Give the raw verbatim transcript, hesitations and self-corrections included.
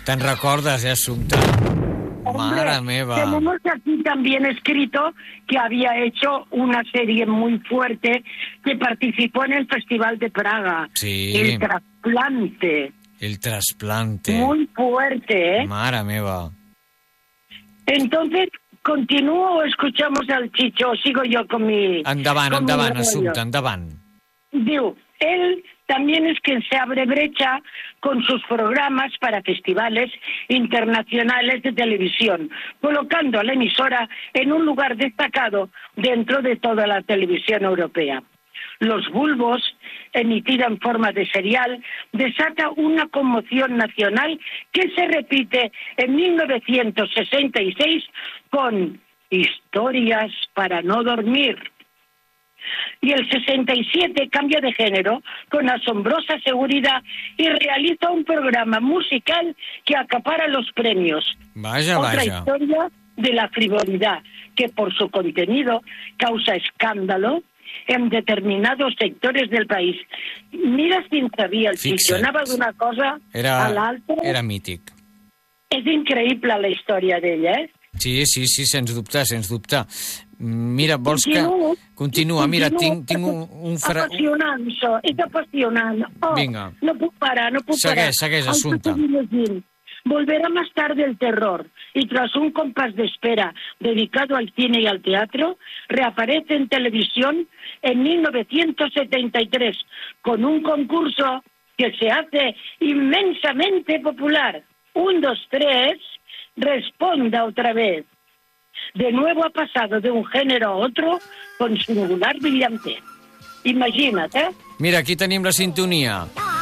Te'n recordes, eh, Assumpta? Madre meva. Tenemos aquí también escrito que había hecho una serie muy fuerte que participó en el Festival de Praga. Sí. El trasplante. El trasplante. Muy fuerte, ¿eh? Mare meva. Entonces, ¿continúo o escuchamos al Chicho o sigo yo con mi... Endavant, con mi endavant, rollo? Assumpta, endavant. Digo, él también es quien se abre brecha con sus programas para festivales internacionales de televisión, colocando a la emisora en un lugar destacado dentro de toda la televisión europea. Los Bulbos, emitida en forma de serial, desata una conmoción nacional que se repite en mil novecientos sesenta y seis con Historias para no dormir. Y el sesenta y siete cambia de género con asombrosa seguridad y realiza un programa musical que acapara los premios. Vaya, Otra vaya. historia de la frivolidad, que por su contenido causa escándalo en determinados sectores del país. Mira si en sabia el Chicho, anava d'una cosa Era, a l'altra. era mític. És increïble la història d'ella, eh? Sí, sí, sí, sens dubte, sens dubte. Mira, vols Continuo, que... Continua, mira, continuo, tinc, tinc un... un fra... Apassionant, això, és apassionant. Oh, Vinga. No puc parar, no puc parar. Segueix, segueix, Aunque Assumpta. estoy leyendo. Volverá más tarde el terror y tras un compás de espera dedicado al cine y al teatro, reaparece en televisión en mil novecientos setenta y tres con un concurso que se hace inmensamente popular. Un, dos, tres, responda otra vez. De nuevo ha pasado de un género a otro con singular brillantez. Imagina't, eh? Mira, aquí tenim la sintonia.